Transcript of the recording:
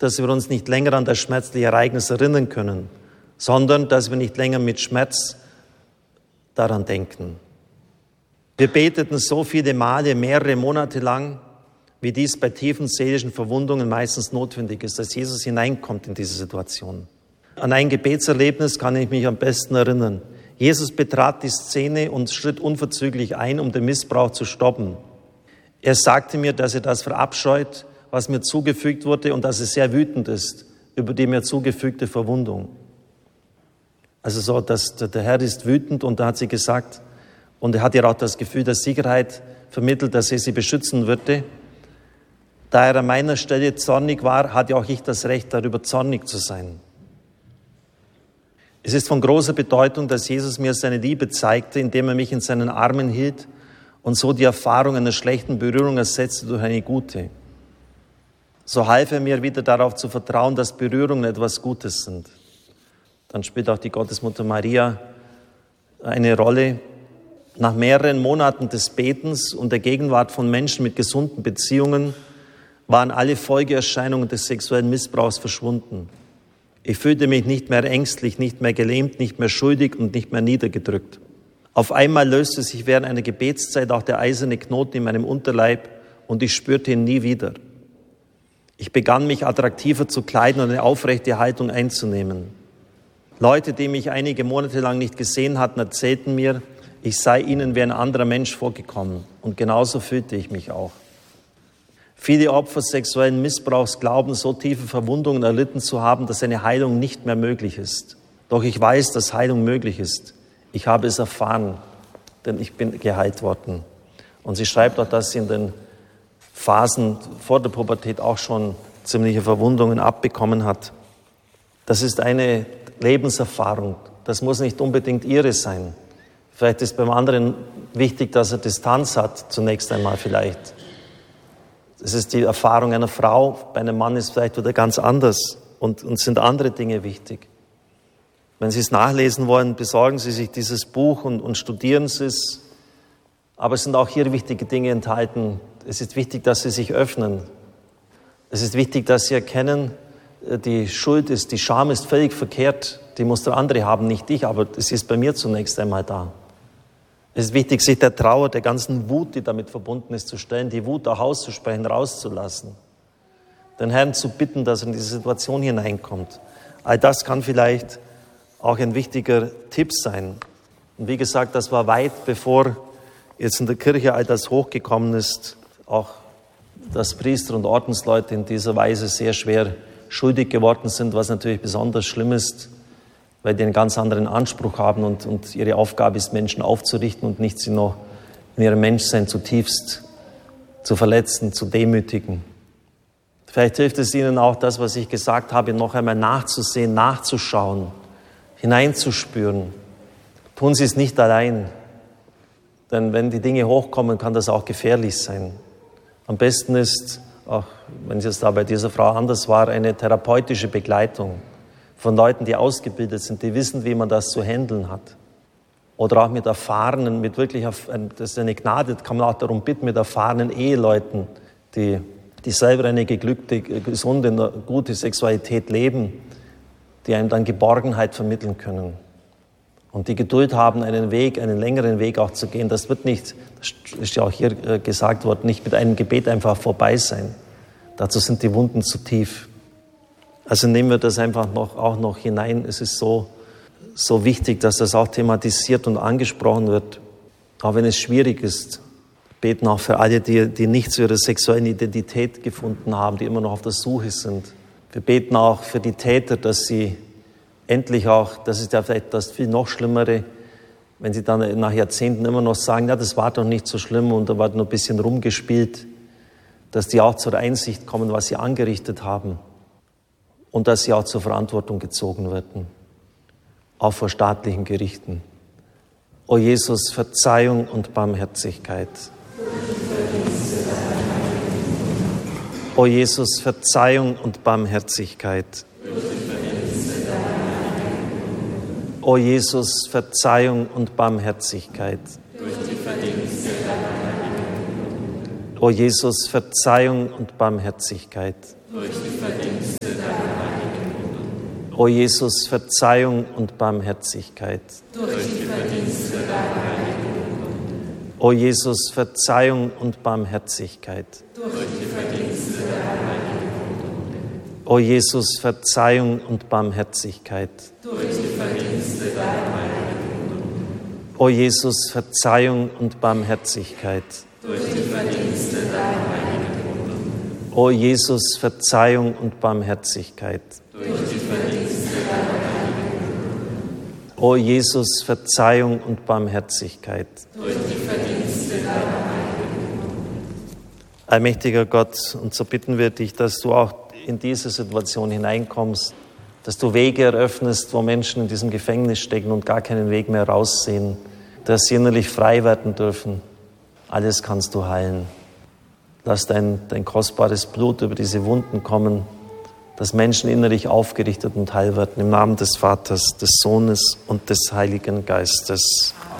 dass wir uns nicht länger an das schmerzliche Ereignis erinnern können, sondern dass wir nicht länger mit Schmerz daran denken. Wir beteten so viele Male, mehrere Monate lang, wie dies bei tiefen seelischen Verwundungen meistens notwendig ist, dass Jesus hineinkommt in diese Situation. An ein Gebetserlebnis kann ich mich am besten erinnern. Jesus betrat die Szene und schritt unverzüglich ein, um den Missbrauch zu stoppen. Er sagte mir, dass er das verabscheut, was mir zugefügt wurde, und dass er sehr wütend ist über die mir zugefügte Verwundung. Also so, dass der Herr ist wütend, und da hat sie gesagt, und er hat ihr auch das Gefühl der Sicherheit vermittelt, dass er sie beschützen würde. Da er an meiner Stelle zornig war, hatte auch ich das Recht, darüber zornig zu sein. Es ist von großer Bedeutung, dass Jesus mir seine Liebe zeigte, indem er mich in seinen Armen hielt und so die Erfahrung einer schlechten Berührung ersetzte durch eine gute. So half er mir wieder darauf zu vertrauen, dass Berührungen etwas Gutes sind. Dann spielt auch die Gottesmutter Maria eine Rolle. Nach mehreren Monaten des Betens und der Gegenwart von Menschen mit gesunden Beziehungen waren alle Folgeerscheinungen des sexuellen Missbrauchs verschwunden. Ich fühlte mich nicht mehr ängstlich, nicht mehr gelähmt, nicht mehr schuldig und nicht mehr niedergedrückt. Auf einmal löste sich während einer Gebetszeit auch der eiserne Knoten in meinem Unterleib und ich spürte ihn nie wieder. Ich begann, mich attraktiver zu kleiden und eine aufrechte Haltung einzunehmen. Leute, die mich einige Monate lang nicht gesehen hatten, erzählten mir, ich sei ihnen wie ein anderer Mensch vorgekommen. Und genauso fühlte ich mich auch. Viele Opfer sexuellen Missbrauchs glauben, so tiefe Verwundungen erlitten zu haben, dass eine Heilung nicht mehr möglich ist. Doch ich weiß, dass Heilung möglich ist. Ich habe es erfahren, denn ich bin geheilt worden. Und sie schreibt auch, dass sie in den Phasen vor der Pubertät auch schon ziemliche Verwundungen abbekommen hat. Das ist eine Lebenserfahrung. Das muss nicht unbedingt ihre sein. Vielleicht ist beim anderen wichtig, dass er Distanz hat, zunächst einmal vielleicht. Es ist die Erfahrung einer Frau, bei einem Mann ist vielleicht wieder ganz anders und sind andere Dinge wichtig. Wenn Sie es nachlesen wollen, besorgen Sie sich dieses Buch und studieren Sie es. Aber es sind auch hier wichtige Dinge enthalten. Es ist wichtig, dass Sie sich öffnen. Es ist wichtig, dass Sie erkennen, die Schuld ist, die Scham ist völlig verkehrt. Die muss der andere haben, nicht ich, aber es ist bei mir zunächst einmal da. Es ist wichtig, sich der Trauer, der ganzen Wut, die damit verbunden ist, zu stellen, die Wut auch auszusprechen, rauszulassen. Den Herrn zu bitten, dass er in diese Situation hineinkommt. All das kann vielleicht auch ein wichtiger Tipp sein. Und wie gesagt, das war weit bevor jetzt in der Kirche all das hochgekommen ist, auch dass Priester und Ordensleute in dieser Weise sehr schwer schuldig geworden sind, was natürlich besonders schlimm ist, weil die einen ganz anderen Anspruch haben und ihre Aufgabe ist, Menschen aufzurichten und nicht sie noch in ihrem Menschsein zutiefst zu verletzen, zu demütigen. Vielleicht hilft es Ihnen auch, das, was ich gesagt habe, noch einmal nachzusehen, nachzuschauen, hineinzuspüren. Tun Sie es nicht allein, denn wenn die Dinge hochkommen, kann das auch gefährlich sein. Am besten ist, auch wenn es jetzt da bei dieser Frau anders war, eine therapeutische Begleitung von Leuten, die ausgebildet sind, die wissen, wie man das zu handeln hat. Oder auch mit erfahrenen, mit wirklich, das ist eine Gnade, kann man auch darum bitten, mit erfahrenen Eheleuten, die selber eine geglückte, gesunde, gute Sexualität leben, die einem dann Geborgenheit vermitteln können. Und die Geduld haben, einen längeren Weg auch zu gehen. Das wird nicht, das ist ja auch hier gesagt worden, nicht mit einem Gebet einfach vorbei sein. Dazu sind die Wunden zu tief. Also nehmen wir das einfach auch noch hinein. Es ist so wichtig, dass das auch thematisiert und angesprochen wird. Auch wenn es schwierig ist, beten auch für alle, die nicht zu ihrer sexuellen Identität gefunden haben, die immer noch auf der Suche sind. Wir beten auch für die Täter, dass sie endlich auch, das ist ja vielleicht das viel noch Schlimmere, wenn sie dann nach Jahrzehnten immer noch sagen, ja, das war doch nicht so schlimm und da war nur ein bisschen rumgespielt, dass die auch zur Einsicht kommen, was sie angerichtet haben. Und dass sie auch zur Verantwortung gezogen werden, auch vor staatlichen Gerichten. O Jesus, Verzeihung und Barmherzigkeit. O Jesus, Verzeihung und Barmherzigkeit. O Jesus, Verzeihung und Barmherzigkeit. O Jesus, Verzeihung und Barmherzigkeit. O Jesus, Verzeihung und Barmherzigkeit. Durch die Verdienste deiner heiligen Wunden. O Jesus, Verzeihung und Barmherzigkeit. Durch die Verdienste deiner heiligen Wunden. O Jesus, Verzeihung und Barmherzigkeit. Durch die Verdienste deiner heiligen Wunden. O Jesus, Verzeihung und Barmherzigkeit. Durch die Verdienste deiner heiligen Wunden. O Jesus, Verzeihung und Barmherzigkeit. Durch die Verdienste deiner heiligen Wunden. O Jesus, Verzeihung und Barmherzigkeit. Durch die Verdienste deiner heiligen Wunden. Allmächtiger Gott, und so bitten wir dich, dass du auch in diese Situation hineinkommst, dass du Wege eröffnest, wo Menschen in diesem Gefängnis stecken und gar keinen Weg mehr raussehen, dass sie innerlich frei werden dürfen. Alles kannst du heilen. Lass dein kostbares Blut über diese Wunden kommen, dass Menschen innerlich aufgerichtet und heil werden. Im Namen des Vaters, des Sohnes und des Heiligen Geistes.